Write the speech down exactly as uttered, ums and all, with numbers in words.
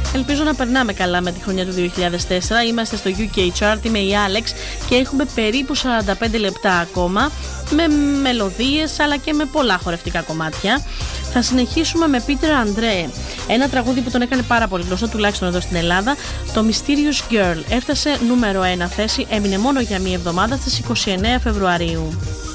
Ελπίζω να περνάμε καλά με τη χρονιά του δύο χιλιάδες τέσσερα. Είμαστε στο γιου κέι Chart, είμαι η Alex και έχουμε περίπου σαράντα πέντε λεπτά ακόμα με μελωδίες αλλά και με πολλά χορευτικά κομμάτια. Θα συνεχίσουμε με Peter Andre, ένα τραγούδι που τον έκανε πάρα πολύ γνωστό, τουλάχιστον εδώ στην Ελλάδα, το Mysterious Girl. Έφτασε νούμερο ένα θέση, έμεινε μόνο για μία εβδομάδα στις είκοσι εννέα Φεβρουαρίου.